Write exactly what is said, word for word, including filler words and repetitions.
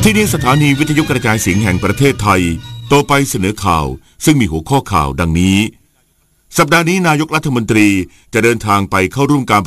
ที่นี่สถานีวิทยุกระจายเสียงแห่งประเทศไทยต่อไปเสนอข่าวซึ่งมีหัวข้อข่าวดังนี้สัปดาห์นี้นายกรัฐมนตรีจะเดินทางไปเข้าร่วมการ